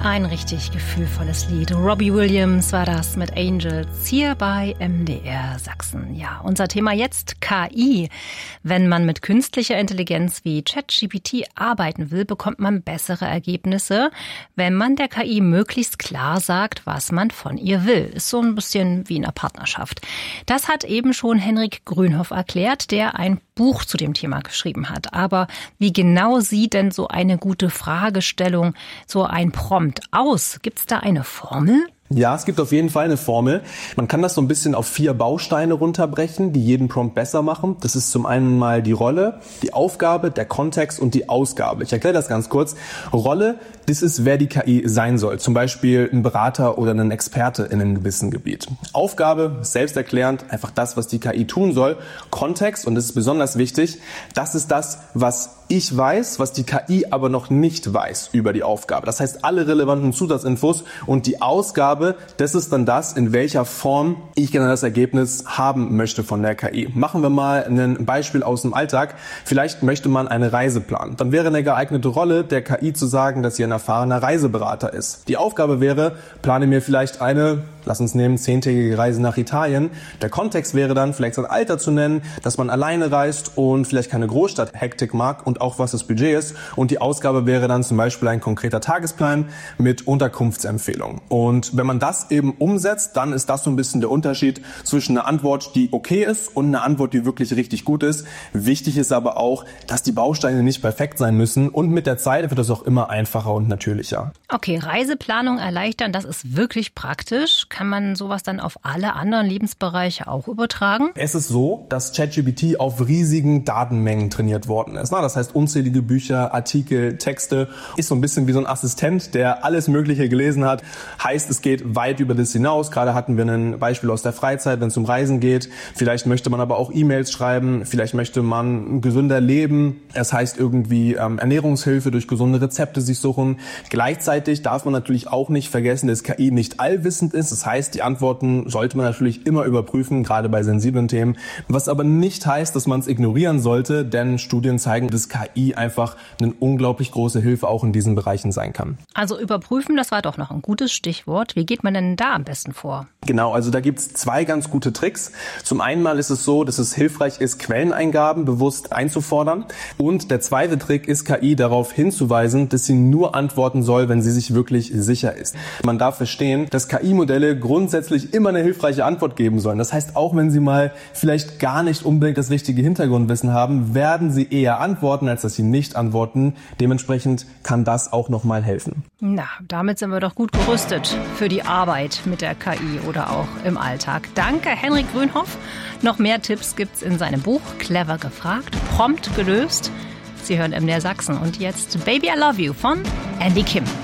Ein richtig gefühlvolles Lied. Robbie Williams war das mit Angels hier bei MDR Sachsen. Ja, unser Thema jetzt KI. Wenn man mit künstlicher Intelligenz wie ChatGPT arbeiten will, bekommt man bessere Ergebnisse, wenn man der KI möglichst klar sagt, was man von ihr will. Ist so ein bisschen wie in einer Partnerschaft. Das hat eben schon Henrik Grünhoff erklärt, der ein Buch zu dem Thema geschrieben hat. Aber wie genau sieht denn so eine gute Fragestellung, so ein Prompt aus? Gibt es da eine Formel? Ja, es gibt auf jeden Fall eine Formel. Man kann das so ein bisschen auf 4 Bausteine runterbrechen, die jeden Prompt besser machen. Das ist zum einen mal die Rolle, die Aufgabe, der Kontext und die Ausgabe. Ich erkläre das ganz kurz. Rolle, das ist, wer die KI sein soll. Zum Beispiel ein Berater oder ein Experte in einem gewissen Gebiet. Aufgabe, selbsterklärend, einfach das, was die KI tun soll. Kontext, und das ist besonders wichtig, das ist das, was ich weiß, was die KI aber noch nicht weiß über die Aufgabe. Das heißt, alle relevanten Zusatzinfos und die Ausgabe, das ist dann das, in welcher Form ich gerne das Ergebnis haben möchte von der KI. Machen wir mal ein Beispiel aus dem Alltag. Vielleicht möchte man eine Reise planen. Dann wäre eine geeignete Rolle der KI zu sagen, dass sie ein erfahrener Reiseberater ist. Die Aufgabe wäre, plane mir vielleicht eine, lass uns nehmen, 10-tägige Reise nach Italien. Der Kontext wäre dann, vielleicht sein Alter zu nennen, dass man alleine reist und vielleicht keine Großstadt-Hektik mag und auch was das Budget ist. Und die Ausgabe wäre dann zum Beispiel ein konkreter Tagesplan mit Unterkunftsempfehlungen. Und wenn man das eben umsetzt, dann ist das so ein bisschen der Unterschied zwischen einer Antwort, die okay ist und einer Antwort, die wirklich richtig gut ist. Wichtig ist aber auch, dass die Bausteine nicht perfekt sein müssen und mit der Zeit wird das auch immer einfacher und natürlicher. Okay, Reiseplanung erleichtern, das ist wirklich praktisch. Kann man sowas dann auf alle anderen Lebensbereiche auch übertragen? Es ist so, dass ChatGPT auf riesigen Datenmengen trainiert worden ist. Das heißt, unzählige Bücher, Artikel, Texte. Ist so ein bisschen wie so ein Assistent, der alles Mögliche gelesen hat. Heißt, es geht weit über das hinaus. Gerade hatten wir ein Beispiel aus der Freizeit, wenn es um Reisen geht. Vielleicht möchte man aber auch E-Mails schreiben. Vielleicht möchte man gesünder leben. Es heißt irgendwie Ernährungshilfe durch gesunde Rezepte sich suchen. Gleichzeitig darf man natürlich auch nicht vergessen, dass KI nicht allwissend ist. Das heißt, die Antworten sollte man natürlich immer überprüfen, gerade bei sensiblen Themen. Was aber nicht heißt, dass man es ignorieren sollte, denn Studien zeigen, dass KI einfach eine unglaublich große Hilfe auch in diesen Bereichen sein kann. Also überprüfen, das war doch noch ein gutes Stichwort. Wie geht man denn da am besten vor? Genau, also da gibt's 2 ganz gute Tricks. Zum einen mal ist es so, dass es hilfreich ist, Quelleneingaben bewusst einzufordern. Und der zweite Trick ist, KI darauf hinzuweisen, dass sie nur antworten soll, wenn sie sich wirklich sicher ist. Man darf verstehen, dass KI-Modelle grundsätzlich immer eine hilfreiche Antwort geben sollen. Das heißt, auch wenn sie mal vielleicht gar nicht unbedingt das richtige Hintergrundwissen haben, werden sie eher antworten, als dass sie nicht antworten. Dementsprechend kann das auch nochmal helfen. Na, damit sind wir doch gut gerüstet für die Arbeit mit der KI oder auch im Alltag. Danke, Henrik Grünhoff. Noch mehr Tipps gibt's in seinem Buch Clever gefragt, prompt gelöst. Sie hören MDR Sachsen und jetzt Baby I Love You von Andy Kim.